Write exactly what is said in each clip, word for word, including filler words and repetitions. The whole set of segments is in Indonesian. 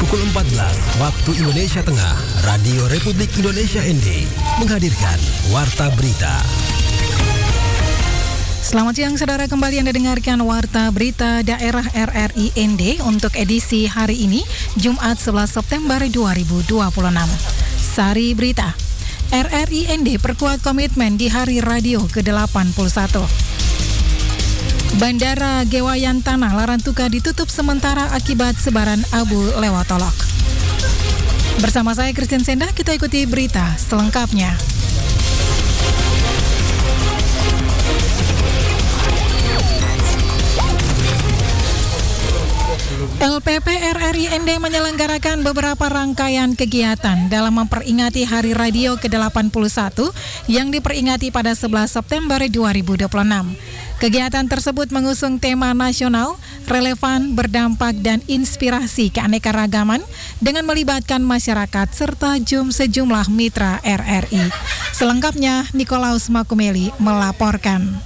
Pukul empat belas waktu Indonesia Tengah, Radio Republik Indonesia N D menghadirkan Warta Berita. Selamat siang saudara, kembali Anda dengarkan Warta Berita Daerah R R I N D untuk edisi hari ini, Jumat sebelas September dua ribu dua puluh enam. Sari Berita, R R I N D perkuat komitmen di Hari Radio ke delapan puluh satu. Bandara Gewayan Tanah Larantuka ditutup sementara akibat sebaran abu lewat tolok. Bersama saya Christine Senda, kita ikuti berita selengkapnya. L P P R R I N D menyelenggarakan beberapa rangkaian kegiatan dalam memperingati Hari Radio ke delapan puluh satu yang diperingati pada sebelas September dua ribu dua puluh enam. Kegiatan tersebut mengusung tema nasional, relevan, berdampak, dan inspirasi keanekaragaman dengan melibatkan masyarakat serta jum sejumlah mitra R R I. Selengkapnya, Nikolaus Makumeli melaporkan.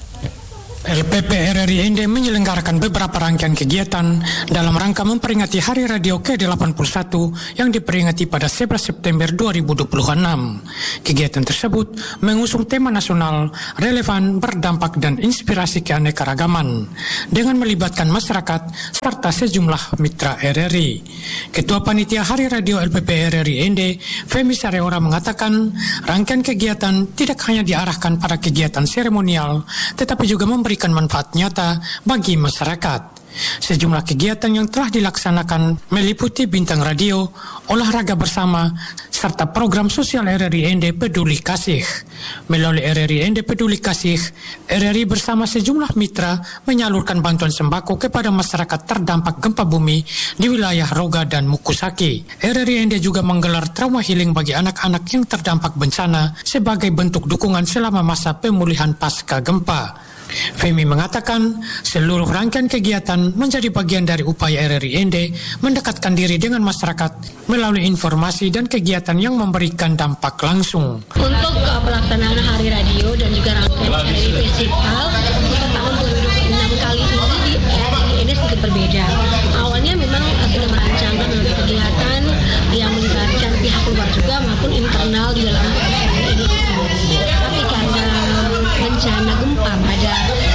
L P P R R I N D menyelenggarakan beberapa rangkaian kegiatan dalam rangka memperingati Hari Radio ke delapan puluh satu yang diperingati pada sebelas September dua ribu dua puluh enam. Kegiatan tersebut mengusung tema nasional, relevan, berdampak, dan inspirasi keanekaragaman dengan melibatkan masyarakat serta sejumlah mitra R R I. Ketua Panitia Hari Radio L P P R R I N D, Femi Sareora, mengatakan rangkaian kegiatan tidak hanya diarahkan pada kegiatan seremonial, tetapi juga memberi manfaat nyata bagi masyarakat. Sejumlah kegiatan yang telah dilaksanakan meliputi bintang radio, olahraga bersama, serta program sosial R R I N D Peduli Kasih. Melalui R R I N D Peduli Kasih, R R I bersama sejumlah mitra menyalurkan bantuan sembako kepada masyarakat terdampak gempa bumi di wilayah Roga dan Mukusaki. R R I N D juga menggelar trauma healing bagi anak-anak yang terdampak bencana sebagai bentuk dukungan selama masa pemulihan pasca gempa. Femi mengatakan seluruh rangkaian kegiatan menjadi bagian dari upaya R R I N D mendekatkan diri dengan masyarakat melalui informasi dan kegiatan yang memberikan dampak langsung. Untuk uh, pelaksanaan Hari Radio dan juga rangkaian R R I Festival untuk tahun dua ribu dua puluh enam kali ini di R R I N D sedikit berbeda. Awalnya memang uh, sudah merancangkan berbagai kegiatan yang melibatkan pihak luar juga maupun internal di dalam R R I N D sendiri. Tapi karena bencana gempa pada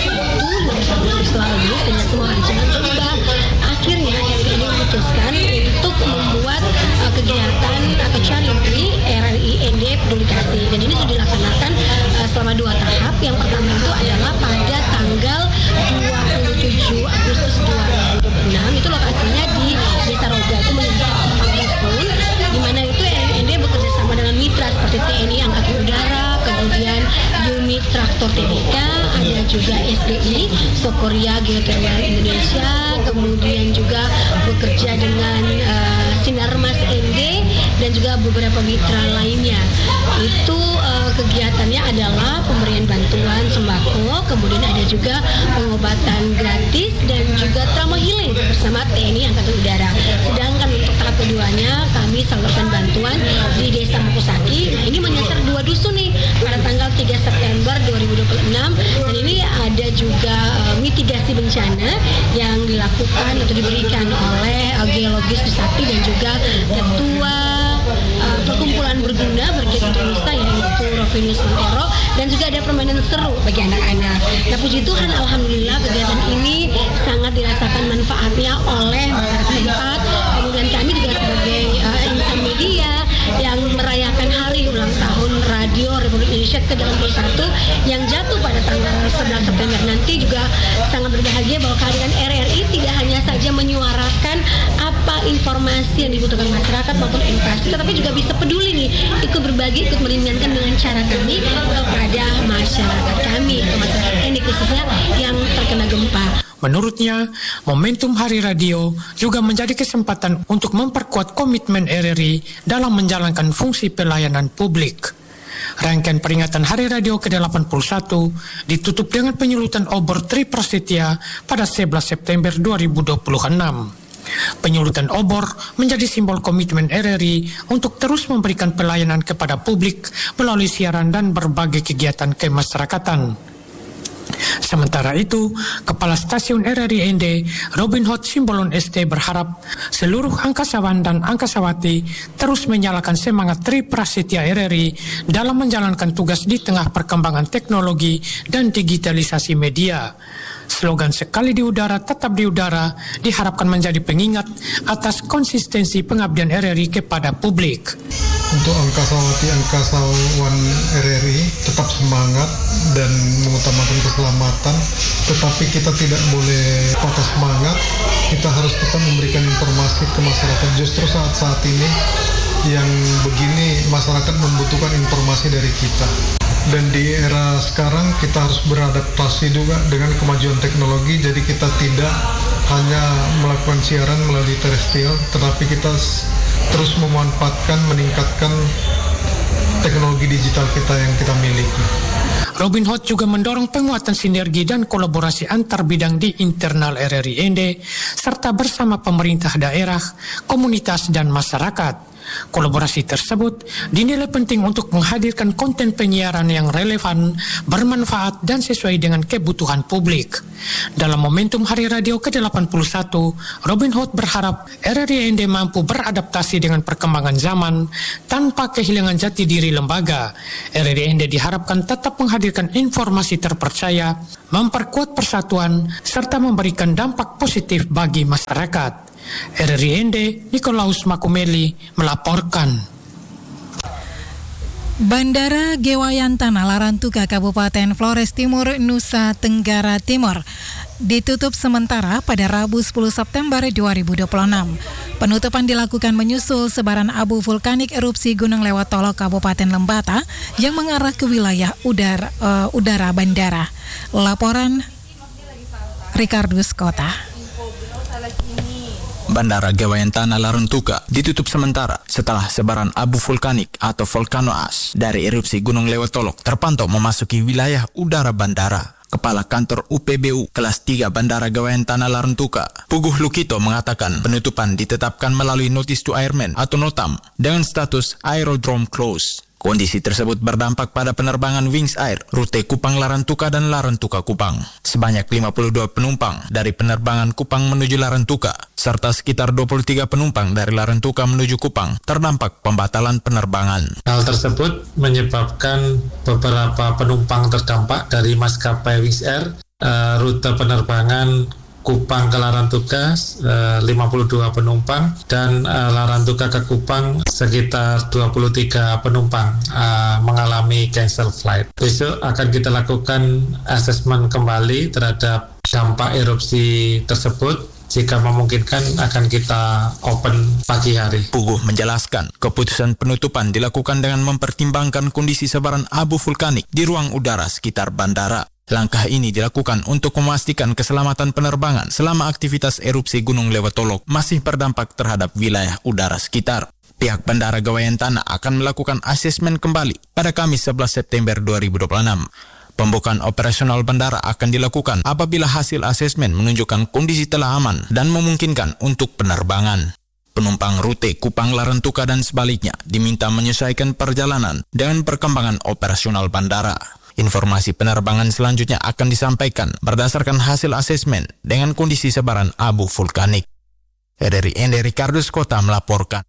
Agustus lalu sehingga semua rencana berubah. Akhirnya R R I N D memutuskan untuk membuat uh, kegiatan atau charity R R I N D Peduli Kasih, dan ini sudah dilaksanakan uh, selama dua tahap. Yang pertama itu adalah pada tanggal dua puluh tujuh Agustus dua ribu dua puluh enam, itu lokasinya di Desa Roga, itu menyasar empat dusun, di mana itu R R I N D bekerja sama dengan mitra seperti T N I Angkatan Udara, kemudian unit traktor T B K, ada juga S D I, Sokoria Geotermal Indonesia, kemudian juga bekerja dengan uh, Sinarmas N D dan juga beberapa mitra lainnya. Itu uh, kegiatannya adalah pemberian bantuan sembako, kemudian ada juga pengobatan gratis dan juga trauma healing bersama T N I Angkatan Udara. Sedangkan untuk tahap keduanya kami salurkan bantuan di Desa Mukusaki. Nah, ini menyasar dua dusun nih pada tanggal tiga September dua ribu dua puluh enam, dan ini ada juga uh, mitigasi bencana yang dilakukan atau diberikan oleh uh, Geologis Trisakti dan juga Ketua uh, Perkumpulan Berguna Bergiat Untuk Nusa, yaitu Rovinius Montero, dan juga ada permainan seru bagi anak-anak. Nah, puji Tuhan, alhamdulillah kegiatan ini sangat dirasakan manfaatnya oleh masyarakat tempat. Kemudian kami juga sebagai uh, insan media yang merayakan hari ulang tahun Radio Republik Indonesia ke delapan puluh satu yang jatuh pada tanggal sebelas September nanti juga sangat berbahagia bahwa kehadiran R R I tidak hanya saja menyuarakan apa informasi yang dibutuhkan masyarakat maupun edukasi, tetapi juga bisa peduli nih, ikut berbagi, ikut meringankan dengan cara kami kepada masyarakat kami, atau masyarakat ini khususnya yang terkena gempa. Menurutnya, momentum Hari Radio juga menjadi kesempatan untuk memperkuat komitmen R R I dalam menjalankan fungsi pelayanan publik. Rangkaian peringatan Hari Radio ke delapan puluh satu ditutup dengan penyulutan obor Tri Prasetya pada sebelas September dua ribu dua puluh enam. Penyulutan obor menjadi simbol komitmen R R I untuk terus memberikan pelayanan kepada publik melalui siaran dan berbagai kegiatan kemasyarakatan. Sementara itu, Kepala Stasiun R R I N D, Robin Hood Simbolon S T berharap seluruh angkasawan dan angkasawati terus menyalakan semangat Tri Prasetya R R I dalam menjalankan tugas di tengah perkembangan teknologi dan digitalisasi media. Slogan sekali di udara tetap di udara diharapkan menjadi pengingat atas konsistensi pengabdian R R I kepada publik. Untuk angkasawati angkasawan R R I tetap semangat dan mengutamakan keselamatan, tetapi kita tidak boleh patah semangat. Kita harus tetap memberikan informasi ke masyarakat. Justru saat-saat ini yang begini masyarakat membutuhkan informasi dari kita. Dan di era sekarang kita harus beradaptasi juga dengan kemajuan teknologi, jadi kita tidak hanya melakukan siaran melalui terestrial, tetapi kita terus memanfaatkan, meningkatkan teknologi digital kita yang kita miliki. Robin Hood juga mendorong penguatan sinergi dan kolaborasi antar bidang di internal R R I N D, serta bersama pemerintah daerah, komunitas, dan masyarakat. Kolaborasi tersebut dinilai penting untuk menghadirkan konten penyiaran yang relevan, bermanfaat, dan sesuai dengan kebutuhan publik. Dalam momentum Hari Radio ke delapan puluh satu, Robin Hood berharap R R I N D mampu beradaptasi dengan perkembangan zaman tanpa kehilangan jati diri lembaga. R R I N D diharapkan tetap menghadirkan informasi terpercaya, memperkuat persatuan, serta memberikan dampak positif bagi masyarakat. R R I N D, Nikolaus Makumeli melaporkan. Bandara Gewayantana Larantuka Kabupaten Flores Timur, Nusa Tenggara Timur ditutup sementara pada Rabu sepuluh September dua ribu dua puluh enam. Penutupan dilakukan menyusul sebaran abu vulkanik erupsi Gunung Lewotolok Kabupaten Lembata yang mengarah ke wilayah udara, uh, udara bandara. Laporan Ricardus Kota. Bandara Gewayantana Larantuka ditutup sementara setelah sebaran abu vulkanik atau volcano ash dari erupsi Gunung Lewotolok terpantau memasuki wilayah udara bandara. Kepala Kantor U P B U Kelas tiga Bandara Gewayantana Larantuka, Puguh Lukito, mengatakan penutupan ditetapkan melalui Notice to Airmen atau NOTAM dengan status Aerodrome Close. Kondisi tersebut berdampak pada penerbangan Wings Air, rute Kupang Larantuka dan Larantuka Kupang. Sebanyak lima puluh dua penumpang dari penerbangan Kupang menuju Larantuka, serta sekitar dua puluh tiga penumpang dari Larantuka menuju Kupang terdampak pembatalan penerbangan. Hal tersebut menyebabkan beberapa penumpang terdampak dari maskapai Wings Air, uh, rute penerbangan Kupang ke Larantuka uh, lima puluh dua penumpang dan uh, Larantuka ke Kupang sekitar dua puluh tiga penumpang uh, mengalami cancel flight. Besok akan kita lakukan asesmen kembali terhadap dampak erupsi tersebut. Jika memungkinkan akan kita open pagi hari. Puguh menjelaskan, keputusan penutupan dilakukan dengan mempertimbangkan kondisi sebaran abu vulkanik di ruang udara sekitar bandara. Langkah ini dilakukan untuk memastikan keselamatan penerbangan selama aktivitas erupsi Gunung Lewotolok masih berdampak terhadap wilayah udara sekitar. Pihak Bandara Gewayantana akan melakukan asesmen kembali pada Kamis sebelas September dua ribu dua puluh enam. Pembukaan operasional bandara akan dilakukan apabila hasil asesmen menunjukkan kondisi telah aman dan memungkinkan untuk penerbangan. Penumpang rute Kupang Larantuka dan sebaliknya diminta menyesuaikan perjalanan dengan perkembangan operasional bandara. Informasi penerbangan selanjutnya akan disampaikan berdasarkan hasil asesmen dengan kondisi sebaran abu vulkanik. Dari N D Ricardus Kota melaporkan.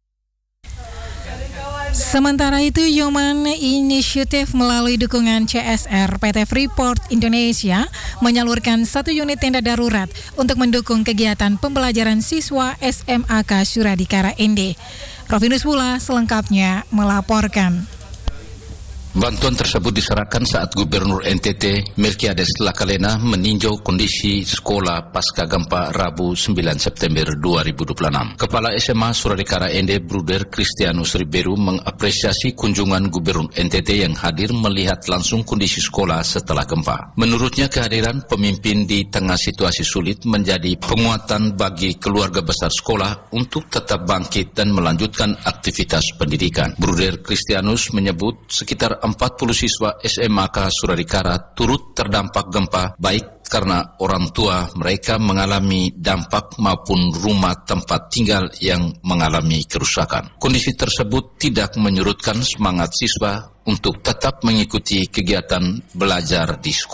Sementara itu, Human Initiative melalui dukungan C S R P T Freeport Indonesia menyalurkan satu unit tenda darurat untuk mendukung kegiatan pembelajaran siswa S M A K Suradikara N D. Rovinus Bula selengkapnya melaporkan. Bantuan tersebut diserahkan saat Gubernur N T T Melkiades Lakalena meninjau kondisi sekolah pasca gempa Rabu sembilan September dua ribu dua puluh enam. Kepala S M A Suradikara N D Bruder Kristianus Riberu mengapresiasi kunjungan Gubernur N T T yang hadir melihat langsung kondisi sekolah setelah gempa. Menurutnya kehadiran pemimpin di tengah situasi sulit menjadi penguatan bagi keluarga besar sekolah untuk tetap bangkit dan melanjutkan aktivitas pendidikan. Bruder Kristianus menyebut sekitar empat puluh siswa S M A K Suradikara turut terdampak gempa, baik karena orang tua mereka mengalami dampak maupun rumah tempat tinggal yang mengalami kerusakan. Kondisi tersebut tidak menyurutkan semangat siswa untuk tetap mengikuti kegiatan belajar di sekolah.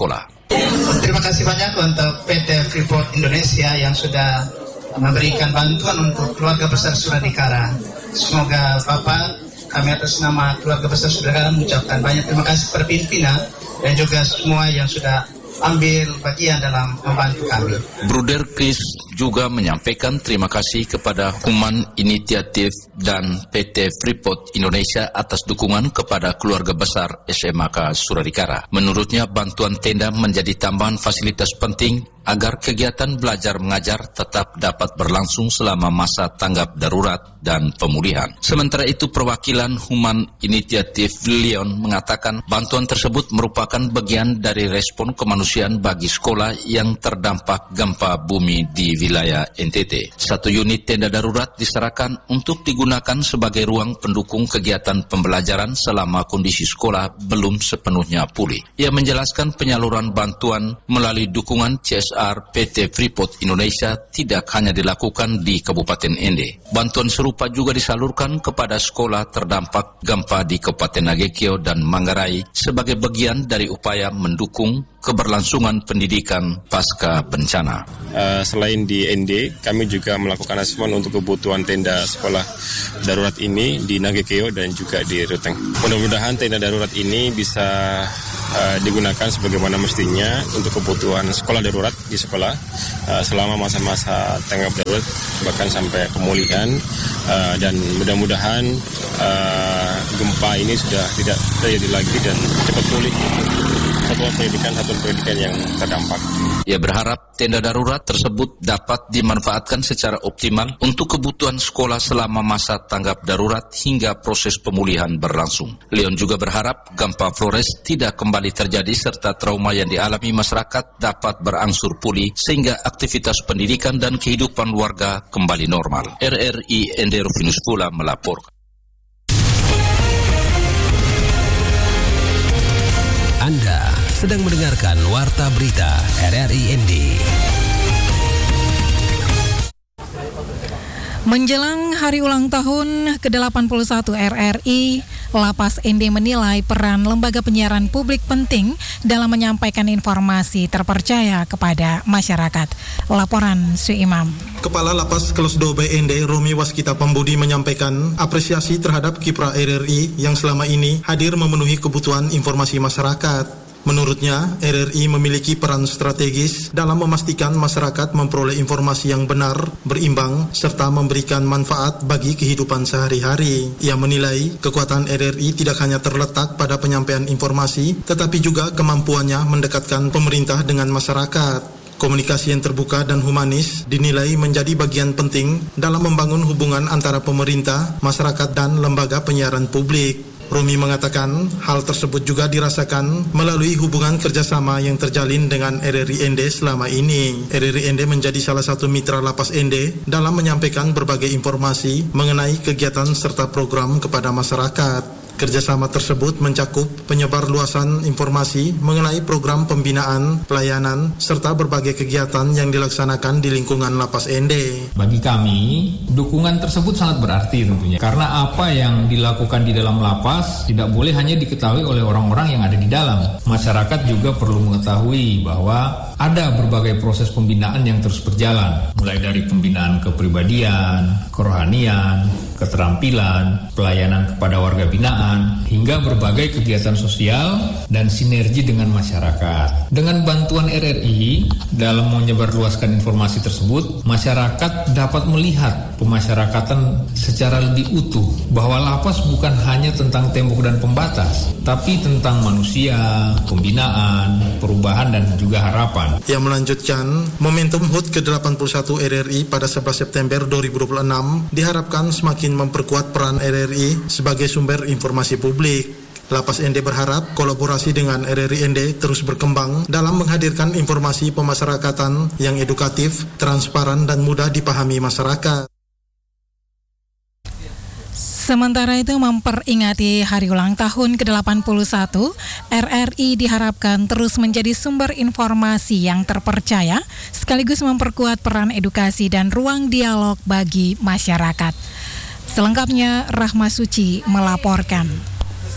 Terima kasih banyak untuk P T Freeport Indonesia yang sudah memberikan bantuan untuk keluarga besar Suradikara. Semoga Bapak, kami atas nama keluarga besar Suradikara mengucapkan banyak terima kasih kepada pimpinan dan juga semua yang sudah ambil bagian dalam membantu kami. Bruder Chris juga menyampaikan terima kasih kepada Human Initiative dan P T Freeport Indonesia atas dukungan kepada keluarga besar S M A K Suradikara. Menurutnya, bantuan tenda menjadi tambahan fasilitas penting agar kegiatan belajar mengajar tetap dapat berlangsung selama masa tanggap darurat dan pemulihan. Sementara itu, perwakilan Human Initiative Leon mengatakan bantuan tersebut merupakan bagian dari respon kemanusiaan bagi sekolah yang terdampak gempa bumi di wilayah N T T. Satu unit tenda darurat diserahkan untuk digunakan sebagai ruang pendukung kegiatan pembelajaran selama kondisi sekolah belum sepenuhnya pulih. Ia menjelaskan penyaluran bantuan melalui dukungan C S R P T Freeport Indonesia tidak hanya dilakukan di Kabupaten Ende. Bantuan serupa juga disalurkan kepada sekolah terdampak gempa di Kabupaten Nagekeo dan Manggarai sebagai bagian dari upaya mendukung keberlangsungan pendidikan pasca bencana. Uh, selain di N D, kami juga melakukan asesmen untuk kebutuhan tenda sekolah darurat ini di Nagekeo dan juga di Ruteng. Mudah-mudahan tenda darurat ini bisa uh, digunakan sebagaimana mestinya untuk kebutuhan sekolah darurat di sekolah uh, selama masa-masa tanggap darurat bahkan sampai pemulihan, uh, dan mudah-mudahan uh, gempa ini sudah tidak terjadi lagi dan cepat pulih satuan pendidikan satuan pendidikan yang terdampak. Ia berharap tenda darurat tersebut dapat dimanfaatkan secara optimal untuk kebutuhan sekolah selama masa tanggap darurat hingga proses pemulihan berlangsung. Leon juga berharap gempa Flores tidak kembali terjadi serta trauma yang dialami masyarakat dapat berangsur pulih sehingga aktivitas pendidikan dan kehidupan warga kembali normal. R R I Ende Rufinus pula melaporkan. Anda sedang mendengarkan Warta Berita R R I N D. Menjelang hari ulang tahun ke delapan puluh satu R R I, Lapas N D menilai peran lembaga penyiaran publik penting dalam menyampaikan informasi terpercaya kepada masyarakat. Laporan Suimam. Kepala Lapas Kelas dua B N D Romi Waskita Pambudi menyampaikan apresiasi terhadap kiprah R R I yang selama ini hadir memenuhi kebutuhan informasi masyarakat. Menurutnya, R R I memiliki peran strategis dalam memastikan masyarakat memperoleh informasi yang benar, berimbang, serta memberikan manfaat bagi kehidupan sehari-hari. Ia menilai kekuatan R R I tidak hanya terletak pada penyampaian informasi, tetapi juga kemampuannya mendekatkan pemerintah dengan masyarakat. Komunikasi yang terbuka dan humanis dinilai menjadi bagian penting dalam membangun hubungan antara pemerintah, masyarakat, dan lembaga penyiaran publik. Romi mengatakan hal tersebut juga dirasakan melalui hubungan kerjasama yang terjalin dengan R R I N D selama ini. R R I N D menjadi salah satu mitra Lapas N D dalam menyampaikan berbagai informasi mengenai kegiatan serta program kepada masyarakat. Kerjasama tersebut mencakup penyebarluasan informasi mengenai program pembinaan, pelayanan, serta berbagai kegiatan yang dilaksanakan di lingkungan Lapas N D. Bagi kami, dukungan tersebut sangat berarti tentunya. Karena apa yang dilakukan di dalam lapas tidak boleh hanya diketahui oleh orang-orang yang ada di dalam. Masyarakat juga perlu mengetahui bahwa ada berbagai proses pembinaan yang terus berjalan. Mulai dari pembinaan kepribadian, kerohanian, keterampilan, pelayanan kepada warga binaan, hingga berbagai kegiatan sosial dan sinergi dengan masyarakat. Dengan bantuan R R I dalam menyebarluaskan informasi tersebut, masyarakat dapat melihat pemasyarakatan secara lebih utuh bahwa lapas bukan hanya tentang tembok dan pembatas, tapi tentang manusia, pembinaan, perubahan, dan juga harapan. Ia melanjutkan, momentum H U T ke delapan puluh satu R R I pada sebelas September dua ribu dua puluh enam diharapkan semakin memperkuat peran R R I sebagai sumber informasi publik. Lapas N D berharap kolaborasi dengan R R I N D terus berkembang dalam menghadirkan informasi pemasyarakatan yang edukatif, transparan, dan mudah dipahami masyarakat. Sementara itu, memperingati hari ulang tahun ke delapan puluh satu, R R I diharapkan terus menjadi sumber informasi yang terpercaya, sekaligus memperkuat peran edukasi dan ruang dialog bagi masyarakat. Selengkapnya, Rahma Suci melaporkan.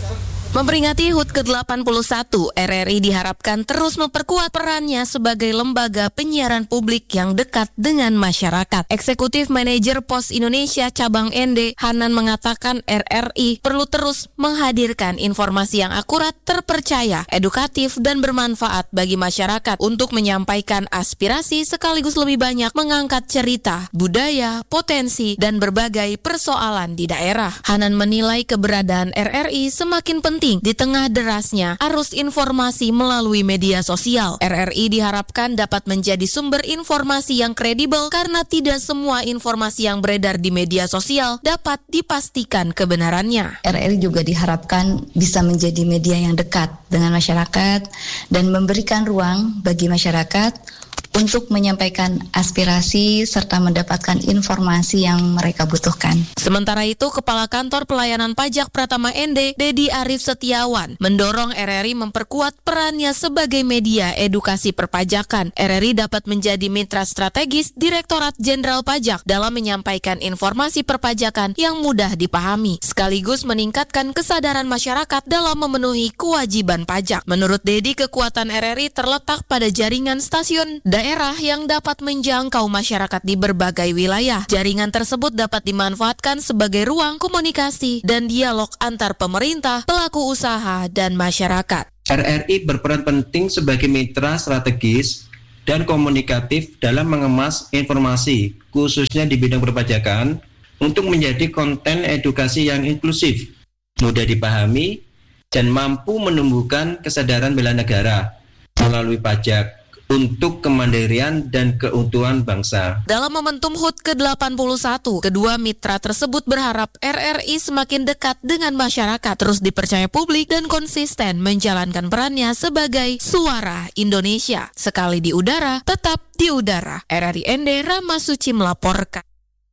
Memperingati H U T ke delapan puluh satu, R R I diharapkan terus memperkuat perannya sebagai lembaga penyiaran publik yang dekat dengan masyarakat. Eksekutif Manajer Pos Indonesia Cabang N D, Hanan, mengatakan R R I perlu terus menghadirkan informasi yang akurat, terpercaya, edukatif, dan bermanfaat bagi masyarakat untuk menyampaikan aspirasi sekaligus lebih banyak mengangkat cerita, budaya, potensi, dan berbagai persoalan di daerah. Hanan menilai keberadaan R R I semakin penting di tengah derasnya arus informasi melalui media sosial. R R I diharapkan dapat menjadi sumber informasi yang kredibel karena tidak semua informasi yang beredar di media sosial dapat dipastikan kebenarannya. R R I juga diharapkan bisa menjadi media yang dekat dengan masyarakat dan memberikan ruang bagi masyarakat untuk menyampaikan aspirasi serta mendapatkan informasi yang mereka butuhkan. Sementara itu, Kepala Kantor Pelayanan Pajak Pratama N D, Dedi Arif Setiawan, mendorong R R I memperkuat perannya sebagai media edukasi perpajakan. R R I dapat menjadi mitra strategis Direktorat Jenderal Pajak dalam menyampaikan informasi perpajakan yang mudah dipahami, sekaligus meningkatkan kesadaran masyarakat dalam memenuhi kewajiban pajak. Menurut Dedi, kekuatan R R I terletak pada jaringan stasiun daerah yang dapat menjangkau masyarakat di berbagai wilayah. Jaringan tersebut dapat dimanfaatkan sebagai ruang komunikasi dan dialog antar pemerintah, pelaku usaha, dan masyarakat. R R I berperan penting sebagai mitra strategis dan komunikatif dalam mengemas informasi, khususnya di bidang perpajakan, untuk menjadi konten edukasi yang inklusif, mudah dipahami, dan mampu menumbuhkan kesadaran bela negara melalui pajak untuk kemandirian dan keutuhan bangsa. Dalam momentum H U T ke delapan puluh satu, kedua mitra tersebut berharap R R I semakin dekat dengan masyarakat, terus dipercaya publik, dan konsisten menjalankan perannya sebagai suara Indonesia. Sekali di udara, tetap di udara. R R I N D, Rama Suci melaporkan.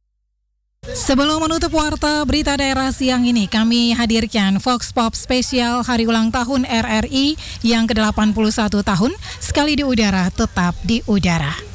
Sebelum menutup warta berita daerah siang ini, kami hadirkan Vox Pop spesial hari ulang tahun R R I yang ke delapan puluh satu tahun. Sekali di udara, tetap di udara.